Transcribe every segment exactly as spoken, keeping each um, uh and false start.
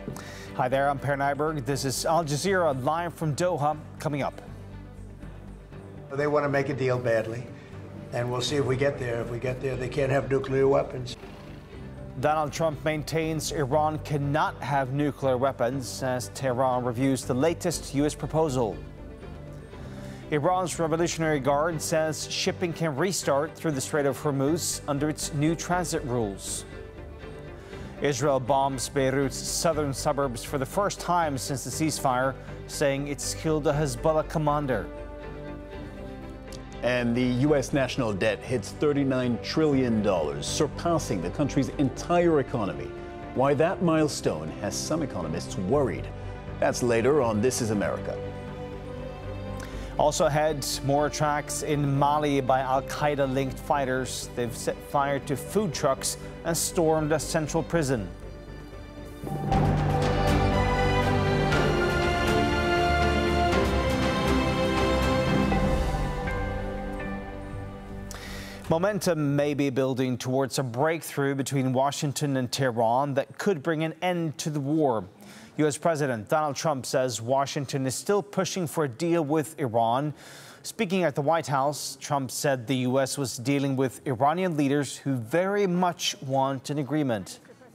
Hi there, I'm Per Nyberg. This is Al Jazeera live from Doha. Coming up. They want to make a deal badly, and we'll see if we get there. If we get there, they can't have nuclear weapons. Donald Trump maintains Iran cannot have nuclear weapons as Tehran reviews the latest U S proposal. Iran's Revolutionary Guard says shipping can restart through the Strait of Hormuz under its new transit rules. Israel bombs Beirut's southern suburbs for the first time since the ceasefire, saying it's killed a Hezbollah commander. And the U S national debt hits thirty-nine trillion dollars, surpassing the country's entire economy. Why that milestone has some economists worried. That's later on This Is America. Also ahead, more attacks in Mali by al-Qaeda-linked fighters. They've set fire to food trucks and stormed a central prison. Momentum may be building towards a breakthrough between Washington and Tehran that could bring an end to the war. U S President Donald Trump says Washington is still pushing for a deal with Iran. Speaking at the White House, Trump said the U S was dealing with Iranian leaders who very much want an agreement.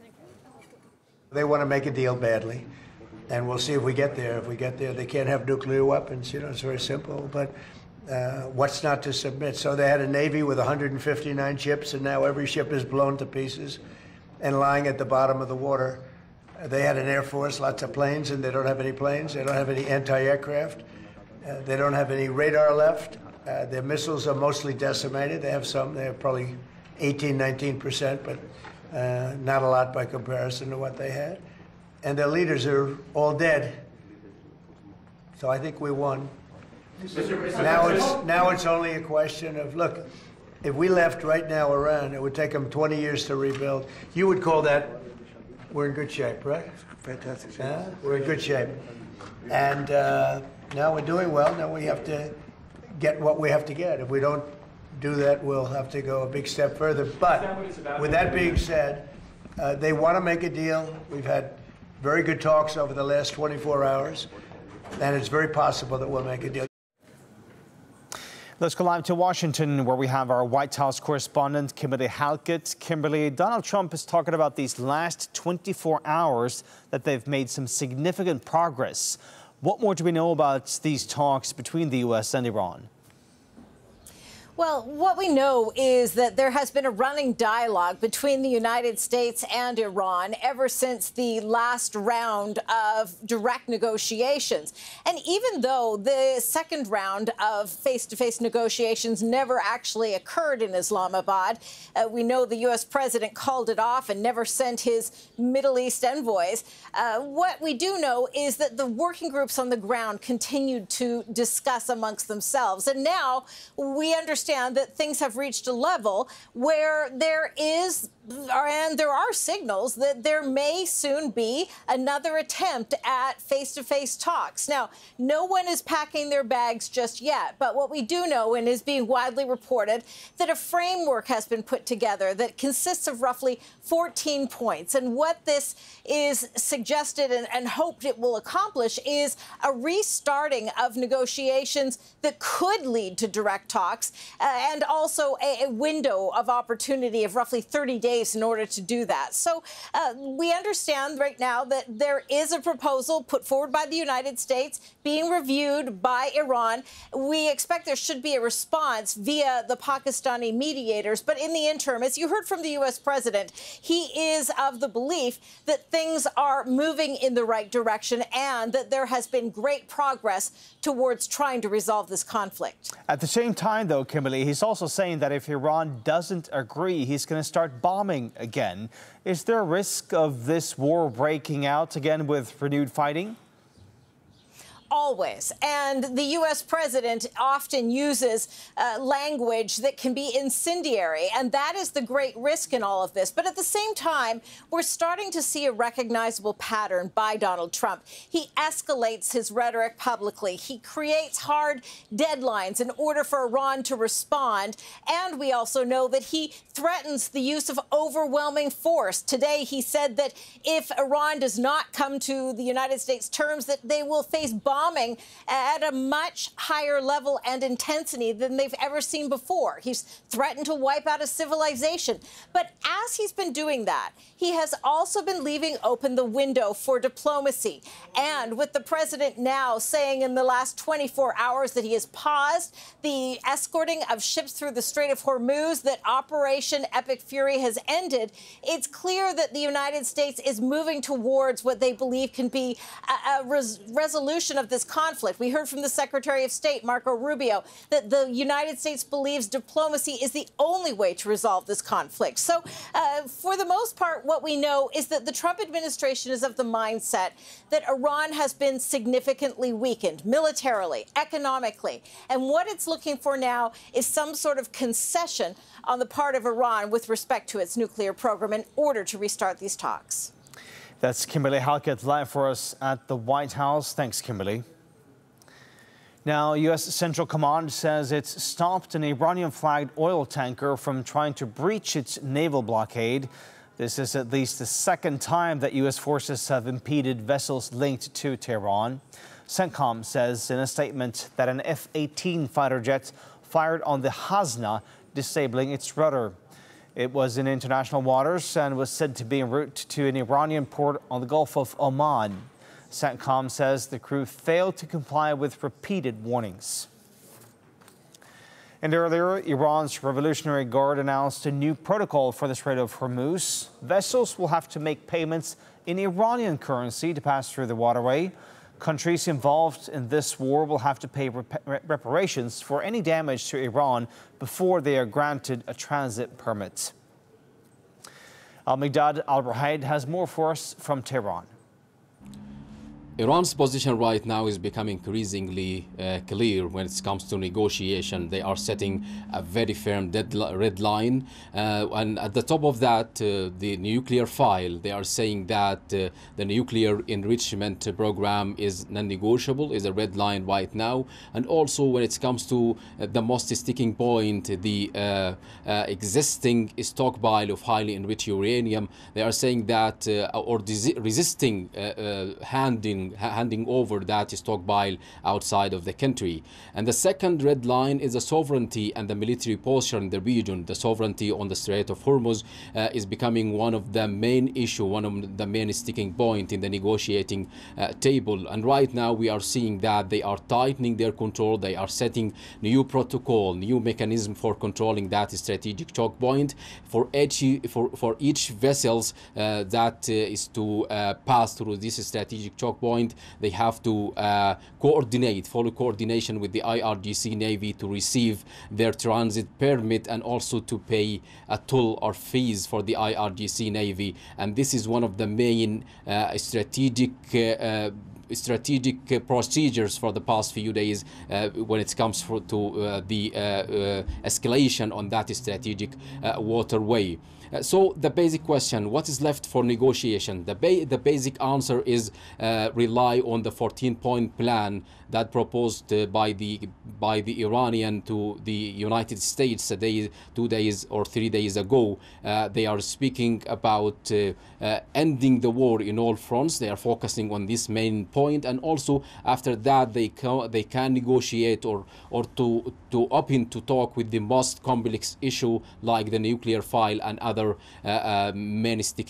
They want to make a deal badly, and we'll see if we get there. If we get there, they can't have nuclear weapons. You know, it's very simple. But uh, what's not to submit? So they had a Navy with one hundred fifty-nine ships, and now every ship is blown to pieces and lying at the bottom of the water. They had an Air Force, lots of planes, and they don't have any planes. They don't have any anti-aircraft. Uh, they don't have any radar left. Uh, their missiles are mostly decimated. They have some. They have probably eighteen, nineteen percent, but uh, not a lot by comparison to what they had. And their leaders are all dead. So I think we won. Now it's, now it's only a question of, look, if we left right now Iran, it would take them twenty years to rebuild. You would call that, we're in good shape, right? Fantastic shape. Yeah, we're in good shape. And uh, now we're doing well. Now we have to get what we have to get. If we don't do that, we'll have to go a big step further. But with that being said, uh, they want to make a deal. We've had very good talks over the last twenty-four hours, and it's very possible that we'll make a deal. Let's go live to Washington, where we have our White House correspondent, Kimberly Halkett. Kimberly, Donald Trump is talking about these last twenty-four hours that they've made some significant progress. What more do we know about these talks between the U S and Iran? Well, what we know is that there has been a running dialogue between the United States and Iran ever since the last round of direct negotiations. And even though the second round of face-to-face negotiations never actually occurred in Islamabad, uh, we know the U S president called it off and never sent his Middle East envoys. Uh, what we do know is that the working groups on the ground continued to discuss amongst themselves. And now we understand that things have reached a level where there is, and there are signals that there may soon be another attempt at face-to-face talks. Now, no one is packing their bags just yet, but what we do know, and is being widely reported, that a framework has been put together that consists of roughly fourteen points. And what this is suggested and, and hoped it will accomplish is a restarting of negotiations that could lead to direct talks, uh, and also a, a window of opportunity of roughly thirty days in order to do that. So uh, we understand right now that there is a proposal put forward by the United States being reviewed by Iran. We expect there should be a response via the Pakistani mediators. But in the interim, as you heard from the U S president, he is of the belief that things are moving in the right direction and that there has been great progress towards trying to resolve this conflict. At the same time, though, Kimberly, he's also saying that if Iran doesn't agree, he's going to start bombing again. Is there a risk of this war breaking out again with renewed fighting? always. And the U S president often uses uh, language that can be incendiary. And that is the great risk in all of this. But at the same time, we're starting to see a recognizable pattern by Donald Trump. He escalates his rhetoric publicly. He creates hard deadlines in order for Iran to respond. And we also know that he threatens the use of overwhelming force. Today, he said that if Iran does not come to the United States terms, that they will face bombing at a much higher level and intensity than they've ever seen before. He's threatened to wipe out a civilization. But as he's been doing that, he has also been leaving open the window for diplomacy. And with the president now saying in the last twenty-four hours that he has paused the escorting of ships through the Strait of Hormuz, that Operation Epic Fury has ended, it's clear that the United States is moving towards what they believe can be a, a res resolution of this conflict. We heard from the Secretary of State, Marco Rubio, that the United States believes diplomacy is the only way to resolve this conflict. So uh, for the most part, what we know is that the Trump administration is of the mindset that Iran has been significantly weakened militarily, economically. And what it's looking for now is some sort of concession on the part of Iran with respect to its nuclear program in order to restart these talks. That's Kimberly Halkett live for us at the White House. Thanks, Kimberly. Now, U S Central Command says it's stopped an Iranian-flagged oil tanker from trying to breach its naval blockade. This is at least the second time that U S forces have impeded vessels linked to Tehran. CENTCOM says in a statement that an F eighteen fighter jet fired on the Hasna, disabling its rudder. It was in international waters and was said to be en route to an Iranian port on the Gulf of Oman. CENTCOM says the crew failed to comply with repeated warnings. And earlier, Iran's Revolutionary Guard announced a new protocol for the Strait of Hormuz. Vessels will have to make payments in Iranian currency to pass through the waterway. Countries involved in this war will have to pay rep reparations for any damage to Iran before they are granted a transit permit. Al-Migdad Al-Rahaid has more for us from Tehran. Iran's position right now is becoming increasingly uh, clear when it comes to negotiation. They are setting a very firm red line. Uh, and at the top of that, uh, the nuclear file, they are saying that uh, the nuclear enrichment program is non-negotiable, is a red line right now. And also when it comes to uh, the most sticking point, the uh, uh, existing stockpile of highly enriched uranium, they are saying that, uh, or resisting uh, uh, handing handing over that stockpile outside of the country. And the second red line is the sovereignty and the military posture in the region. The sovereignty on the Strait of Hormuz uh, is becoming one of the main issue, one of the main sticking point in the negotiating uh, table. And right now we are seeing that they are tightening their control. They are setting new protocol, new mechanism for controlling that strategic choke point for each for for each vessels uh, that uh, is to uh, pass through this strategic choke point. They have to uh, coordinate, follow coordination with the I R G C Navy to receive their transit permit and also to pay a toll or fees for the I R G C Navy. And this is one of the main uh, strategic uh, uh, strategic uh, procedures for the past few days uh, when it comes for, to uh, the uh, uh, escalation on that strategic uh, waterway. Uh, so the basic question, what is left for negotiation? The, ba the basic answer is uh, rely on the fourteen point plan that proposed uh, by the by the Iranian to the United States a day, two days or three days ago. Uh, they are speaking about uh, uh, ending the war in all fronts. They are focusing on this main point, and also after that they can they can negotiate or or to to open to talk with the most complex issue like the nuclear file and other uh, uh, main sticky